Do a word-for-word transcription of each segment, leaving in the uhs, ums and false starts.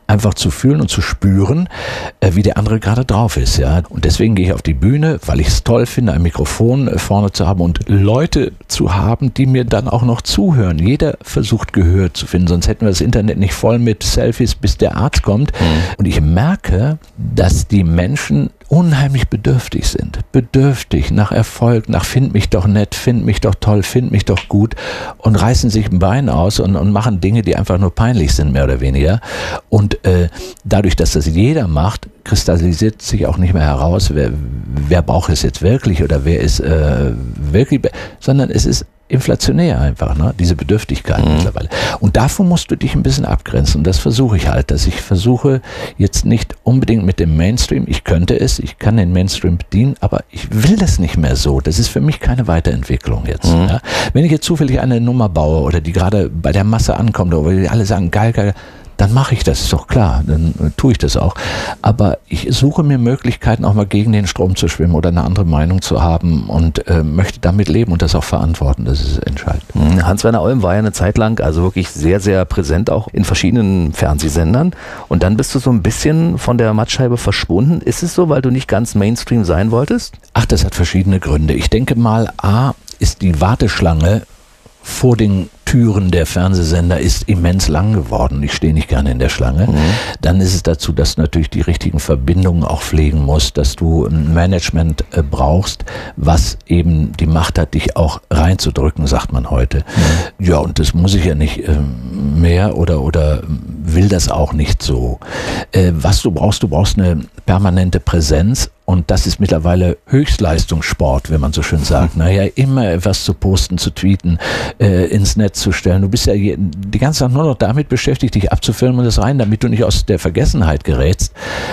einfach zu fühlen und zu spüren, äh, wie der andere gerade drauf ist. Ja? Und deswegen gehe ich auf die Bühne, weil ich es toll finde, ein Mikrofon äh, vorne zu haben und Leute zu haben, die mir dann auch noch zuhören. Jeder versucht Gehör zu finden, sonst hätten wir das Internet nicht voll mit Selfies, bis der Arzt kommt. Mhm. Und ich merke, dass die Menschen unheimlich bedürftig sind. Bedürftig nach Erfolg, nach find mich doch nett, find mich doch toll, find mich doch gut und reißen sich ein Bein aus und, und machen Dinge, die einfach nur peinlich sind, mehr oder weniger. Und äh, dadurch, dass das jeder macht, kristallisiert sich auch nicht mehr heraus, wer, wer braucht es jetzt wirklich oder wer ist äh, wirklich, sondern es ist inflationär einfach, ne? Diese Bedürftigkeit mhm. mittlerweile. Und davon musst du dich ein bisschen abgrenzen. Und das versuche ich halt, dass ich versuche, jetzt nicht unbedingt mit dem Mainstream, ich könnte es, ich kann den Mainstream bedienen, aber ich will das nicht mehr so. Das ist für mich keine Weiterentwicklung jetzt. Mhm. Ja? Wenn ich jetzt zufällig eine Nummer baue oder die gerade bei der Masse ankommt, oder die alle sagen, geil, geil, dann mache ich das, ist doch klar, dann äh, tue ich das auch. Aber ich suche mir Möglichkeiten, auch mal gegen den Strom zu schwimmen oder eine andere Meinung zu haben und äh, möchte damit leben und das auch verantworten, das ist entscheidend. Hans-Werner Olm war ja eine Zeit lang also wirklich sehr, sehr präsent, auch in verschiedenen Fernsehsendern und dann bist du so ein bisschen von der Mattscheibe verschwunden. Ist es so, weil du nicht ganz Mainstream sein wolltest? Ach, das hat verschiedene Gründe. Ich denke mal, A, ist die Warteschlange vor den Türen der Fernsehsender ist immens lang geworden. Ich stehe nicht gerne in der Schlange. Mhm. Dann ist es dazu, dass du natürlich die richtigen Verbindungen auch pflegen musst, dass du ein Management äh, brauchst, was eben die Macht hat, dich auch reinzudrücken, sagt man heute. Mhm. Ja, und das muss ich ja nicht äh, mehr oder, oder will das auch nicht so. Äh, was du brauchst, du brauchst eine permanente Präsenz. Und das ist mittlerweile Höchstleistungssport, wenn man so schön sagt. Mhm. Naja, immer etwas zu posten, zu tweeten, äh, ins Netz zu stellen. Du bist ja je, die ganze Zeit nur noch damit beschäftigt, dich abzufilmen und das rein, damit du nicht aus der Vergessenheit gerätst.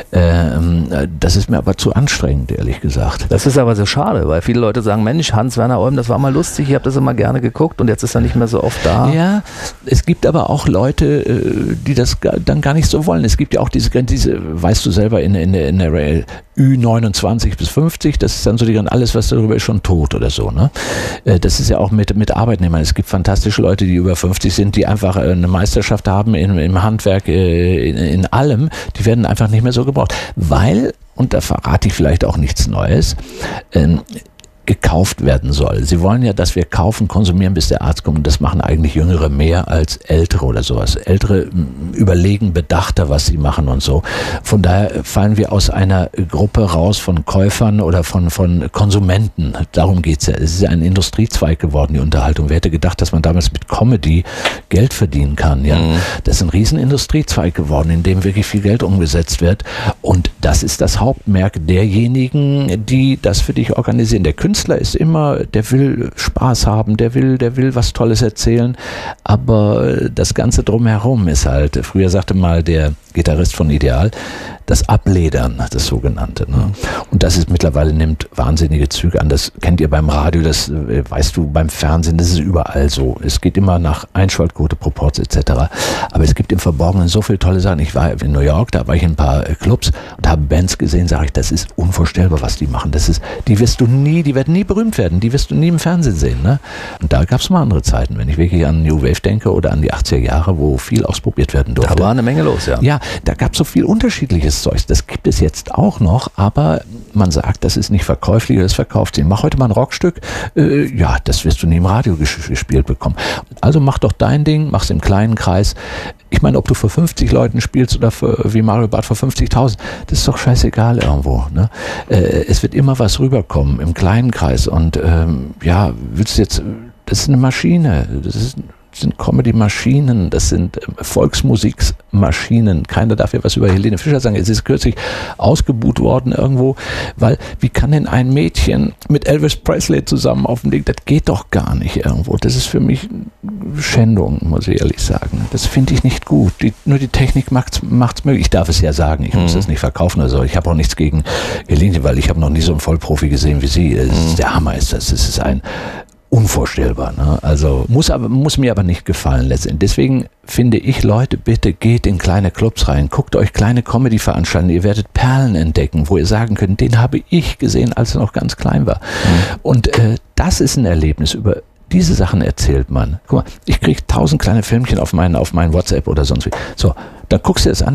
Ähm, das ist mir aber zu anstrengend, ehrlich gesagt. Das ist aber so schade, weil viele Leute sagen, Mensch, Hans-Werner Olm, das war mal lustig, ich habe das immer gerne geguckt und jetzt ist er nicht mehr so oft da. Ja, es gibt aber auch Leute, die das dann gar nicht so wollen. Es gibt ja auch diese, diese weißt du selber, in, in, in der Ü neunundzwanzig bis fünfzig, das ist dann so die, alles, was darüber ist, schon tot oder so. Ne? Das ist ja auch mit, mit Arbeitnehmern. Es gibt fantastische Leute, die über fünfzig sind, die einfach eine Meisterschaft haben in, im Handwerk, in, in allem. Die werden einfach nicht mehr so gebraucht. Weil, und da verrate ich vielleicht auch nichts Neues, ähm, gekauft werden soll. Sie wollen ja, dass wir kaufen, konsumieren, bis der Arzt kommt. Und das machen eigentlich Jüngere mehr als Ältere oder sowas. Ältere überlegen bedachter, was sie machen und so. Von daher fallen wir aus einer Gruppe raus von Käufern oder von, von Konsumenten. Darum geht's ja. Es ist ja ein Industriezweig geworden, die Unterhaltung. Wer hätte gedacht, dass man damals mit Comedy Geld verdienen kann? Ja, mhm. Das ist ein riesen Industriezweig geworden, in dem wirklich viel Geld umgesetzt wird. Und das ist das Hauptmerk derjenigen, die das für dich organisieren. Der Künstler Künstler ist immer, der will Spaß haben, der will, der will was Tolles erzählen, aber das Ganze drumherum ist halt, früher sagte mal der Gitarrist von Ideal, das Abledern, das sogenannte. Ne? Und das ist mittlerweile, nimmt wahnsinnige Züge an. Das kennt ihr beim Radio, das weißt du beim Fernsehen, das ist überall so. Es geht immer nach Einschaltquote, Proports et cetera. Aber es gibt im Verborgenen so viele tolle Sachen. Ich war in New York, da war ich in ein paar Clubs und habe Bands gesehen, sage ich, das ist unvorstellbar, was die machen. Das ist, die wirst du nie, die werden nie berühmt werden, die wirst du nie im Fernsehen sehen. Ne? Und da gab es mal andere Zeiten, wenn ich wirklich an New Wave denke oder an die achtziger Jahre, wo viel ausprobiert werden durfte. Da war eine Menge los, ja. Ja, da gab es so viel unterschiedliches Zeugs. Das gibt es jetzt auch noch, aber man sagt, das ist nicht verkäuflich, das verkauft sich. Mach heute mal ein Rockstück, äh, ja, das wirst du nie im Radio ges- gespielt bekommen. Also mach doch dein Ding, mach's im kleinen Kreis. Ich meine, ob du vor fünfzig Leuten spielst oder für, wie Mario Barth vor fünfzigtausend, das ist doch scheißegal irgendwo. Ne? Äh, es wird immer was rüberkommen im kleinen Kreis und ähm, ja, willst du jetzt, das ist eine Maschine, das ist Das sind Comedy-Maschinen, das sind Volksmusikmaschinen. Keiner darf ja was über Helene Fischer sagen. Es ist kürzlich ausgebuht worden irgendwo, weil wie kann denn ein Mädchen mit Elvis Presley zusammen auf dem Ding, das geht doch gar nicht irgendwo. Das ist für mich Schändung, muss ich ehrlich sagen. Das finde ich nicht gut. Die, nur die Technik macht es möglich. Ich darf es ja sagen, ich mhm. muss das nicht verkaufen oder so. Ich habe auch nichts gegen Helene, weil ich habe noch nie so einen Vollprofi gesehen wie sie. Das ist, der Hammer ist das. Das ist ein unvorstellbar, ne? Also muss aber muss mir aber nicht gefallen letztendlich. Deswegen finde ich, Leute, bitte geht in kleine Clubs rein, guckt euch kleine Comedy-Veranstaltungen, ihr werdet Perlen entdecken, wo ihr sagen könnt, den habe ich gesehen, als er noch ganz klein war. Mhm. Und äh, das ist ein Erlebnis. Über diese Sachen erzählt man. Guck mal, ich kriege tausend kleine Filmchen auf meinen auf meinen WhatsApp oder sonst wie. So, dann guckst du es an.